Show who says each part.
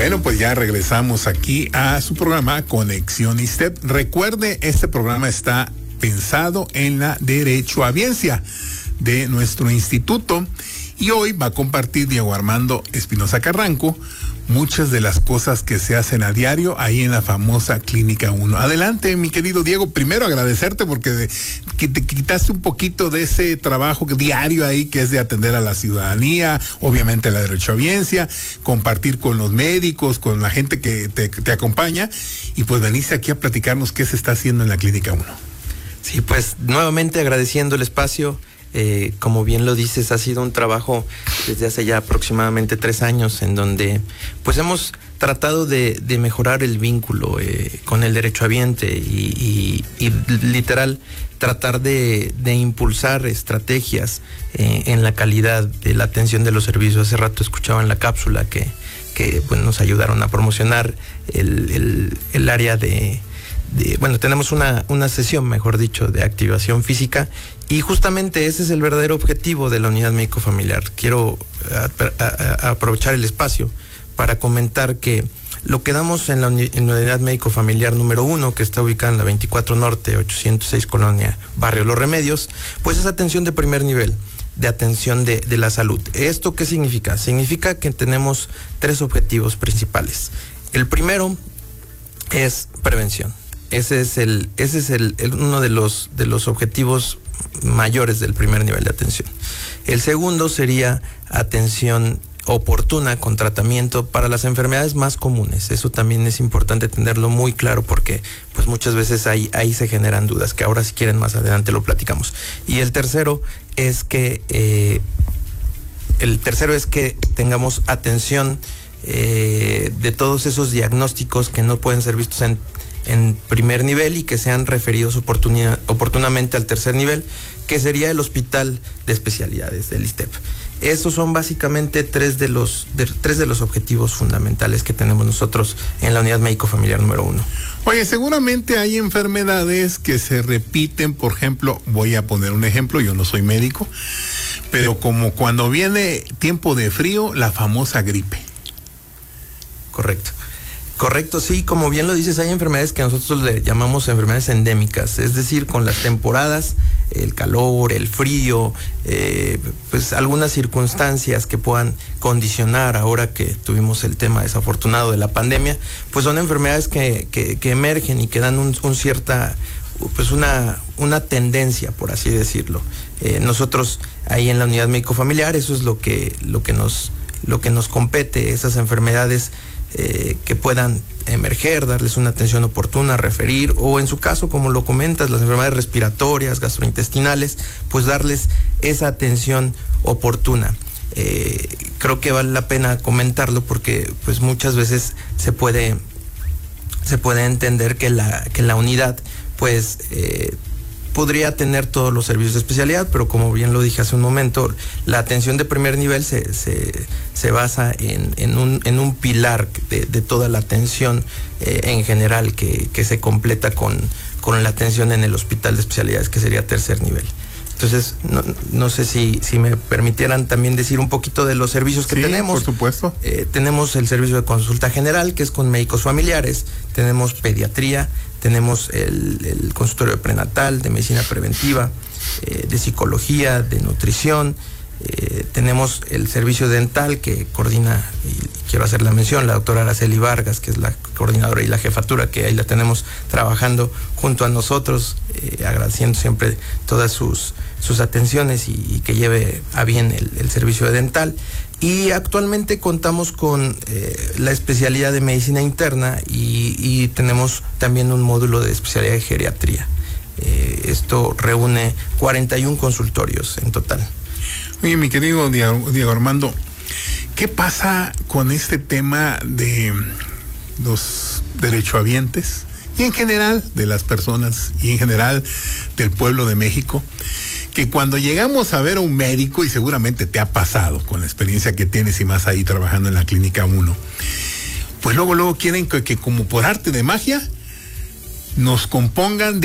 Speaker 1: Bueno, pues ya regresamos aquí a su programa Conexión ISTEP. Recuerde, este programa está pensado en la derechohabiencia de nuestro instituto y hoy va a compartir Diego Armando Espinosa Carranco muchas de las cosas que se hacen a diario ahí en la famosa Clínica 1. Adelante, mi querido Diego. Primero agradecerte porque que te quitaste un poquito de ese trabajo diario ahí que es de atender a la ciudadanía, obviamente la derechohabiencia, compartir con los médicos, con la gente que te acompaña y pues veniste aquí a platicarnos qué se está haciendo en la Clínica 1.
Speaker 2: Sí, pues nuevamente agradeciendo el espacio. Como bien lo dices, ha sido un trabajo desde hace ya aproximadamente 3 años en donde pues hemos tratado de mejorar el vínculo con el derechohabiente y literal tratar de impulsar estrategias en la calidad de la atención de los servicios. Hace rato escuchaba en la cápsula que pues, nos ayudaron a promocionar el área bueno, tenemos una sesión, mejor dicho, de activación física y justamente ese es el verdadero objetivo de la unidad médico-familiar. Quiero aprovechar el espacio para comentar que lo que damos en la unidad médico-familiar número 1, que está ubicada en la 24 Norte, 806 Colonia, Barrio Los Remedios, pues es atención de primer nivel, de atención de la salud. ¿Esto qué significa? Significa que tenemos 3 objetivos principales. El primero es prevención. Ese es uno de los objetivos mayores del primer nivel de atención. El segundo sería atención oportuna con tratamiento para las enfermedades más comunes. Eso también es importante tenerlo muy claro porque pues muchas veces ahí se generan dudas, que ahora si quieren más adelante lo platicamos. Y el tercero es que tengamos atención de todos esos diagnósticos que no pueden ser vistos en primer nivel y que sean referidos oportunamente al tercer nivel, que sería el Hospital de Especialidades del ISTEP. Esos son básicamente tres de los objetivos fundamentales que tenemos nosotros en la unidad médico-familiar número 1.
Speaker 1: Oye, seguramente hay enfermedades que se repiten, por ejemplo, voy a poner un ejemplo, yo no soy médico, pero como cuando viene tiempo de frío, la famosa gripe.
Speaker 2: Correcto, sí, como bien lo dices, hay enfermedades que nosotros le llamamos enfermedades endémicas, es decir, con las temporadas, el calor, el frío, pues algunas circunstancias que puedan condicionar ahora que tuvimos el tema desafortunado de la pandemia, pues son enfermedades que emergen y que dan una tendencia, por así decirlo. Nosotros ahí en la unidad médico-familiar, eso es lo que nos compete, esas enfermedades que puedan emerger, darles una atención oportuna, referir, o en su caso, como lo comentas, las enfermedades respiratorias, gastrointestinales, pues darles esa atención oportuna. Creo que vale la pena comentarlo porque pues muchas veces se puede entender que la unidad pues podría tener todos los servicios de especialidad, pero como bien lo dije hace un momento, la atención de primer nivel se basa en un pilar de toda la atención en general que se completa con la atención en el Hospital de Especialidades, que sería tercer nivel. Entonces, no sé si me permitieran también decir un poquito de los servicios que tenemos.
Speaker 1: Por supuesto.
Speaker 2: Tenemos el servicio de consulta general, que es con médicos familiares, tenemos pediatría, tenemos el consultorio de prenatal, de medicina preventiva, de psicología, de nutrición, tenemos el servicio dental que coordina, y quiero hacer la mención, la doctora Araceli Vargas, que es la coordinadora y la jefatura, que ahí la tenemos trabajando junto a nosotros, agradeciendo siempre todas sus atenciones y que lleve a bien el servicio de dental. Y actualmente contamos con la especialidad de medicina interna y tenemos también un módulo de especialidad de geriatría. Esto reúne 41 consultorios en total.
Speaker 1: Oye, mi querido Diego Armando, ¿qué pasa con este tema de los derechohabientes y en general de las personas y en general del pueblo de México? Que cuando llegamos a ver a un médico, y seguramente te ha pasado con la experiencia que tienes y más ahí trabajando en la Clínica 1, pues luego quieren que como por arte de magia nos compongan